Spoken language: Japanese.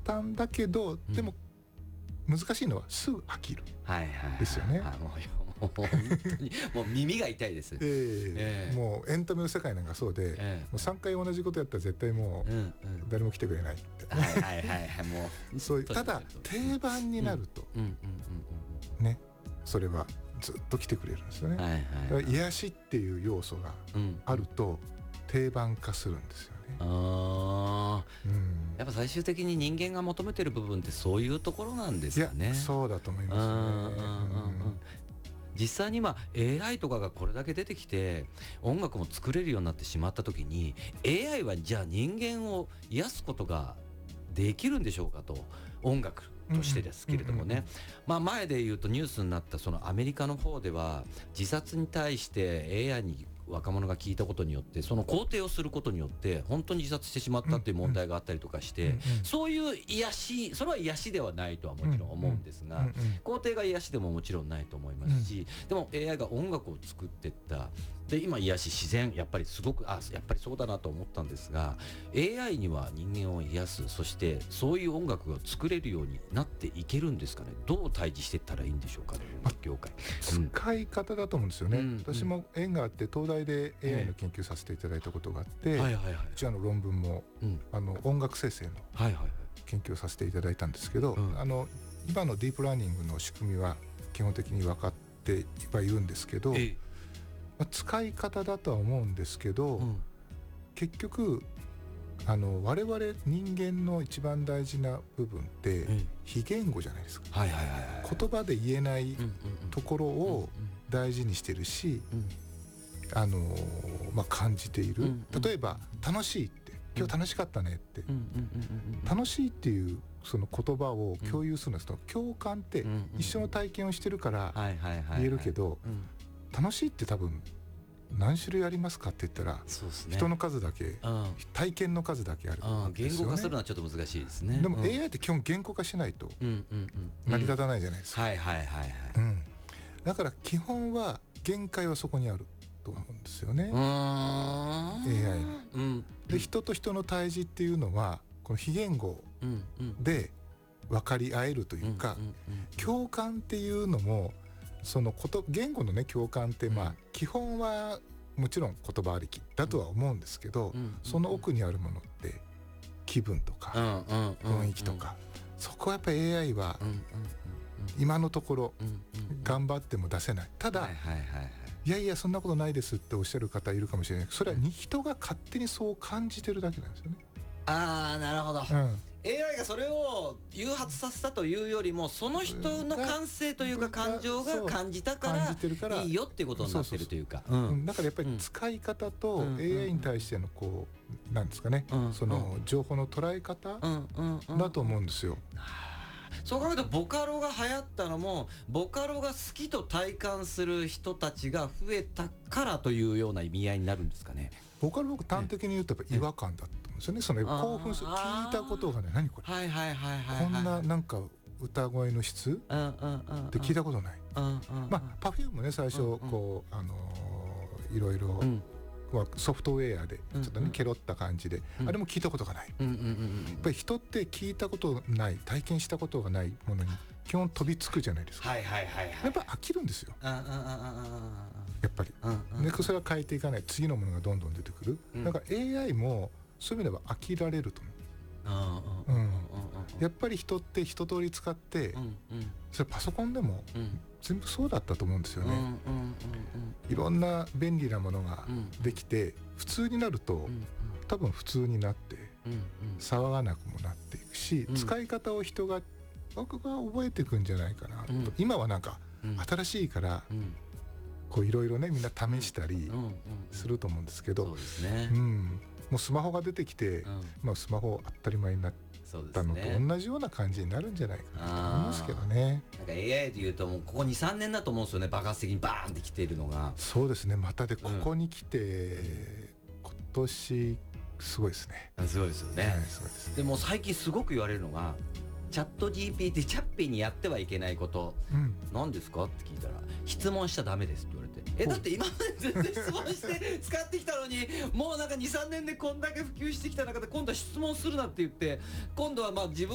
単だけど、でも難しいのはすぐ飽きるですよね。 もう本当にもう耳が痛いです。 もうエンタメの世界なんかそうで、もう3回同じことやったら絶対もう誰も来てくれないって、もうそういう。ただ定番になるとね、それはずっと来てくれるんですよね。だから癒しっていう要素があると定番化するんですよね。 やっぱ最終的に人間が求めてる部分ってそういうところなんですかね。 いや、そうだと思いますね。 実際にAI とかがこれだけ出てきて音楽も作れるようになってしまった時に AI はじゃあ人間を癒すことができるんでしょうかと、音楽としてですけれどもね、前で言うとニュースになったそのアメリカの方では自殺に対して AI に若者が聞いたことによってその肯定をすることによって本当に自殺してしまったっていう問題があったりとかして、そういう癒し、それは癒しではないとはもちろん思うんですが、肯定が癒しでももちろんないと思いますし、でも AI が音楽を作っていった。で今癒し自然やっぱりすごくやっぱりそうだなと思ったんですが、 AI には人間を癒す、そしてそういう音楽が作れるようになっていけるんですかね。どう対峙していったらいいんでしょうかね、音楽業界。 使い方だと思うんですよね。私も縁があって東大で AI の研究させていただいたことがあって、うちの論文も音楽生成の研究をさせていただいたんですけど、今のディープラーニングの仕組みは基本的に分かってはいるんですけど、使い方だとは思うんですけど、結局我々人間の一番大事な部分って非言語じゃないですか。言葉で言えないところを大事にしてるし、感じている。例えば楽しいって、今日楽しかったねって、楽しいっていうその言葉を共有するんですと、共感って一緒の体験をしてるから言えるけど、楽しいって多分何種類ありますかって言ったら、人の数だけ、体験の数だけあるんですよね。 言語化するのはちょっと難しいですね。 でも AI って基本言語化しないと成り立たないじゃないですか。だから基本は限界はそこにあると思うんですよね、AI の。で人と人の対峙っていうのはこの非言語で分かり合えるというか、共感っていうのもその言語のね共感って基本はもちろん言葉ありきだとは思うんですけど、その奥にあるものって気分とか雰囲気とか、そこはやっぱり AI は今のところ頑張っても出せない。ただいやいやそんなことないですっておっしゃる方いるかもしれないけど、それは人が勝手にそう感じてるだけなんですよね。 なるほど。AI がそれを誘発させたというよりも、その人の感性というか感情が感じたからいいよっていうことになってるというか、 だからやっぱり使い方と AI に対してのこうなんですかね、その情報の捉え方だと思うんですよ。 そう考えるとボカロが流行ったのもボカロが好きと体感する人たちが増えたからというような意味合いになるんですかね。 ボカロ僕端的に言うとやっぱ違和感だと思うんですよね。その興奮する、聞いたことがね、何これ、こんななんか歌声の質って聞いたことない。Perfume もね最初こういろいろソフトウェアでちょっとねケロった感じで、あれも聞いたことがない。やっぱり人って聞いたことない体験したことがないものに基本飛びつくじゃないですか。やっぱ飽きるんですよやっぱり。でそれは変えていかない、次のものがどんどん出てくる。だから AI もそういう意味では飽きられると思う。やっぱり人って一通り使って、それパソコンでも全部そうだったと思うんですよね。いろんな便利なものができて普通になると多分普通になって騒がなくもなっていくし、使い方を僕が覚えていくんじゃないかなと。今はなんか新しいからこういろいろねみんな試したりすると思うんですけど、もうスマホが出てきて、スマホ当たり前になったのと同じような感じになるんじゃないかなと思いますけどね。 なんか AI でいうともうここ 2,3 年だと思うんですよね、爆発的にバーンってきているのが。 そうですね。またでここに来て、今年すごいですね。 すごいですよね。でも最近すごく言われるのがチャット GPT チャッピーにやってはいけないこと、何ですかって聞いたら質問しちゃダメですって言われて、だって今まで全然質問して使ってきたのにもうなんか 2,3 年でこんだけ普及してきた中で今度は質問するなって言って、今度は自分